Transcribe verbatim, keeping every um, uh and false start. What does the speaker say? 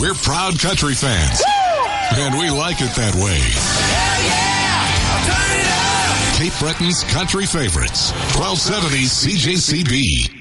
We're proud country fans. Woo! And we like it that way. Hell yeah! I'll turn it up! Cape Breton's country favorites. twelve seventy C J C B.